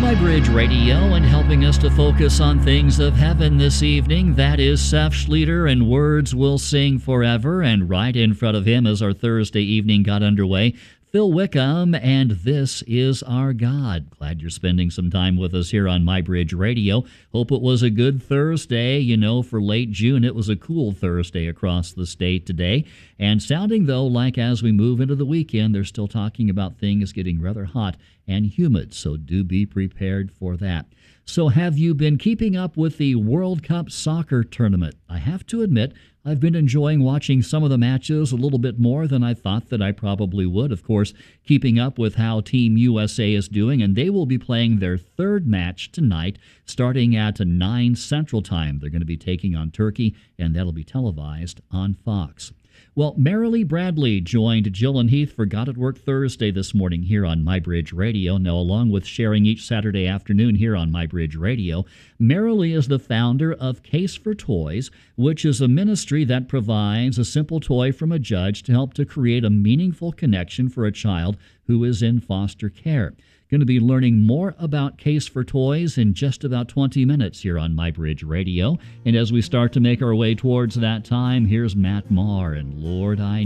MyBridge Radio, and helping us to focus on things of heaven this evening, that is Seth Schlueter and Words Will Sing Forever. And right in front of him as our Thursday evening got underway, Phil Wickham, and This Is Our God. Glad you're spending some time with us here on MyBridge Radio. Hope it was a good Thursday. You know, for late June, it was a cool Thursday across the state today. And sounding, though, like as we move into the weekend, they're still talking about things getting rather hot and humid, so do be prepared for that. So have you been keeping up with the World Cup soccer tournament? I have to admit, I've been enjoying watching some of the matches a little bit more than I thought that I probably would. Of course, keeping up with how Team USA is doing, and they will be playing their third match tonight, starting at 9 Central Time. They're going to be taking on Turkey, and that'll be televised on Fox. Well, Marilee Bradley joined Jill and Heath for Got at Work Thursday this morning here on MyBridge Radio. Now, along with sharing each Saturday afternoon here on MyBridge Radio, Marilee is the founder of Case for Toys, which is a ministry that provides a simple toy from a judge to help to create a meaningful connection for a child who is in foster care. Going to be learning more about Case for Toys in just about 20 minutes here on MyBridge Radio. And as we start to make our way towards that time, here's Matt Maher and Lord, I